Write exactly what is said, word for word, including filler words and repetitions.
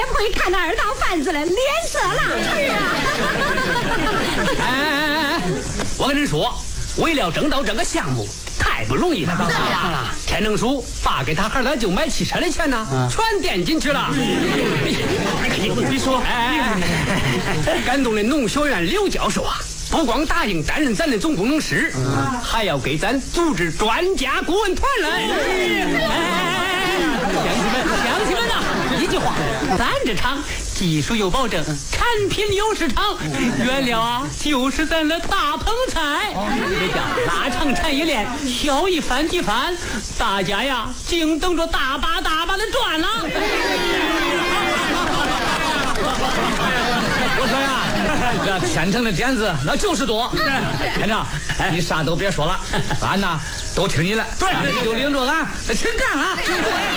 不会看到二道贩子的脸色了。是啊。 哎哎哎哎，我跟你说，为了挣到这个项目。太不容易了， 是啊， 天正叔爸给他孩子就买汽车的钱呢，嗯、全垫进去了。你说，哎，感动的农学院刘教授啊，不光答应担任咱的总工程师，嗯、还要给咱组织专家顾问团来。乡亲们，乡亲们呐，一句话，咱这厂技术有保证，产品有市场，原料啊就是咱的大棚菜。这叫拉长产业链，效益翻几番，大家呀净等着大把大把的赚了。我说呀，这天成的点子那就是多。天成，你啥都别说了，俺呐都听你的，对，你就领着俺去干啊。